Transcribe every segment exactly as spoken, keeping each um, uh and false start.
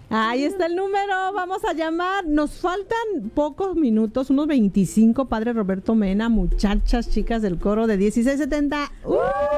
Ahí está el número, vamos a llamar. Nos faltan pocos minutos, unos veinticinco, Padre Roberto Mena, muchachas, chicas del coro de dieciséis setenta. ¡Uh!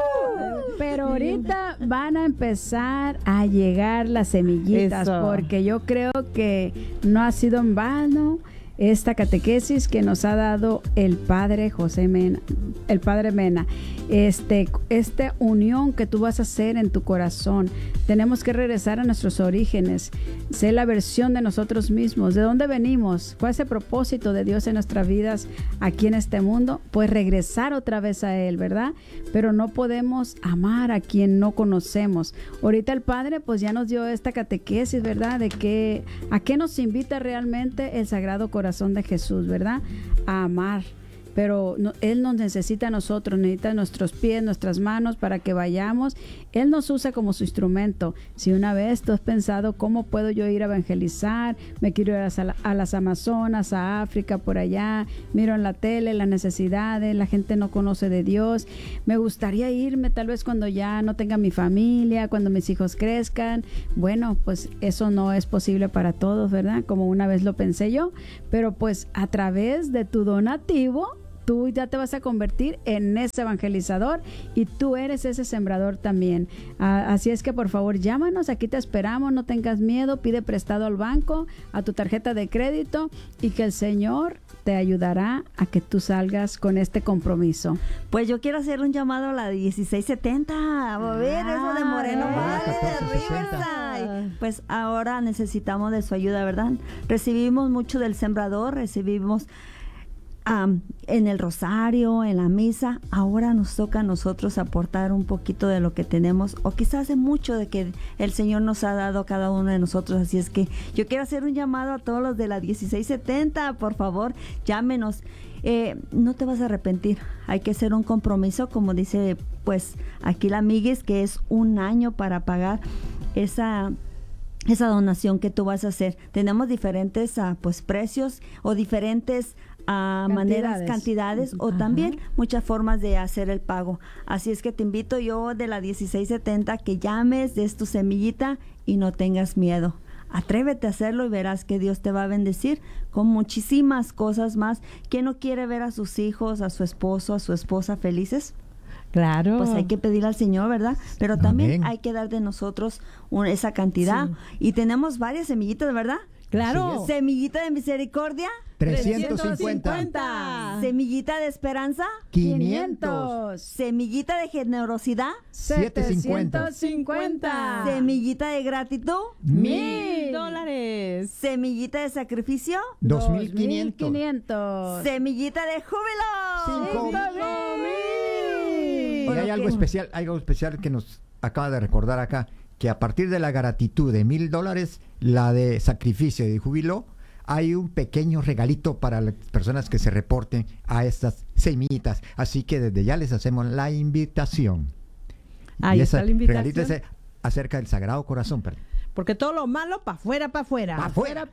Pero ahorita van a empezar a llegar las semillitas. Eso. Porque yo creo que no ha sido en vano esta catequesis que nos ha dado el Padre José Mena, el Padre Mena, este, esta unión que tú vas a hacer en tu corazón. Tenemos que regresar a nuestros orígenes, ser la versión de nosotros mismos. ¿De dónde venimos? ¿Cuál es el propósito de Dios en nuestras vidas aquí en este mundo? Pues regresar otra vez a Él, ¿verdad? Pero no podemos amar a quien no conocemos. Ahorita el Padre pues ya nos dio esta catequesis, ¿verdad? De que a qué nos invita realmente el Sagrado Corazón de Jesús, ¿verdad? A amar. Pero no, Él nos necesita a nosotros, necesita nuestros pies, nuestras manos para que vayamos. Él nos usa como su instrumento. Si una vez tú has pensado cómo puedo yo ir a evangelizar, me quiero ir a, a las Amazonas, a África, por allá, miro en la tele las necesidades, la gente no conoce de Dios, me gustaría irme tal vez cuando ya no tenga mi familia, cuando mis hijos crezcan. Bueno, pues eso no es posible para todos, ¿verdad? Como una vez lo pensé yo, pero pues a través de tu donativo, tú ya te vas a convertir en ese evangelizador y tú eres ese sembrador también. Ah, así es que por favor llámanos, aquí te esperamos, no tengas miedo, pide prestado al banco, a tu tarjeta de crédito y que el Señor te ayudará a que tú salgas con este compromiso. Pues yo quiero hacer un llamado a la dieciséis setenta, a ver, ah, eso de Moreno Valley, de Riverside. Pues ahora necesitamos de su ayuda, ¿verdad? Recibimos mucho del sembrador, recibimos Um, en el rosario, en la misa. Ahora nos toca a nosotros aportar un poquito de lo que tenemos, o quizás de mucho de que el Señor nos ha dado a cada uno de nosotros. Así es que yo quiero hacer un llamado a todos los de la dieciséis setenta, por favor, llámenos. Eh, no te vas a arrepentir, hay que hacer un compromiso, como dice pues aquí la amiguis, que es un año para pagar esa esa donación que tú vas a hacer. Tenemos diferentes uh, pues precios o diferentes uh, maneras, cantidades, o Ajá. también muchas formas de hacer el pago. Así es que te invito yo de la dieciséis setenta que llames, des tu semillita y no tengas miedo. Atrévete a hacerlo y verás que Dios te va a bendecir con muchísimas cosas más. ¿Quién no quiere ver a sus hijos, a su esposo, a su esposa felices? Claro. Pues hay que pedir al Señor, ¿verdad? Pero también Amén. hay que dar de nosotros un, esa cantidad. Sí. Y tenemos varias semillitas, ¿verdad? Claro. Semillita de misericordia. trescientos cincuenta. Semillita de esperanza. quinientos. Semillita de generosidad. setecientos cincuenta. Semillita de gratitud. Mil dólares. Semillita de sacrificio. dos mil quinientos. Semillita de júbilo. Cinco mil. Y hay algo especial, algo especial que nos acaba de recordar acá, que a partir de la gratitud de mil dólares, la de sacrificio y de júbilo, hay un pequeño regalito para las personas que se reporten a estas semillitas. Así que desde ya les hacemos la invitación. Ahí y está esa la invitación. regalito es acerca del Sagrado Corazón. Perdón. Porque todo lo malo, para afuera, para afuera. ¡Pa' afuera!